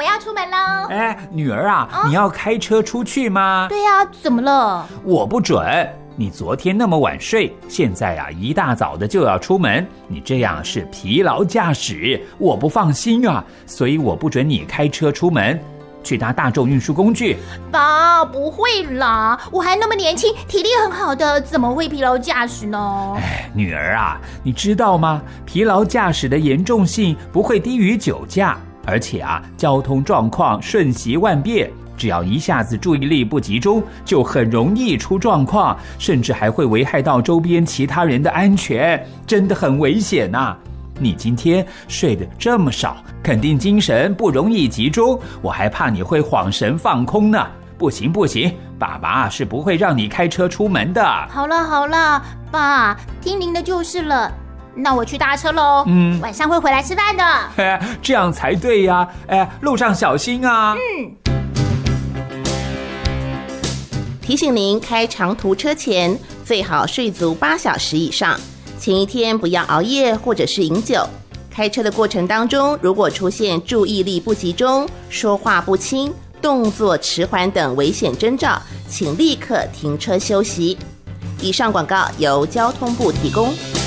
要出门喽。 女儿啊，你要开车出去吗？ 对啊，怎么了？ 我不准。你昨天那么晚睡，现在啊一大早的就要出门，你这样是疲劳驾驶，我不放心啊，所以我不准你开车出门，去搭大众运输工具。 爸，不会啦，我还那么年轻，体力很好的，怎么会疲劳驾驶呢？ 女儿啊，你知道吗？疲劳驾驶的严重性不会低于酒驾，而且啊，交通状况瞬息万变。只要一下子注意力不集中，就很容易出状况，甚至还会危害到周边其他人的安全，真的很危险啊！你今天睡得这么少，肯定精神不容易集中，我还怕你会恍神放空呢。不行不行，爸爸是不会让你开车出门的。 好了，爸，听您的就是了。那我去搭车咯。晚上会回来吃饭的。 这样才对呀。路上小心啊。 提醒您，开长途车前最好睡足8小时以上，前一天不要熬夜或者是饮酒。开车的过程当中，如果出现注意力不集中、说话不清、动作迟缓等危险征兆，请立刻停车休息。以上广告由交通部提供。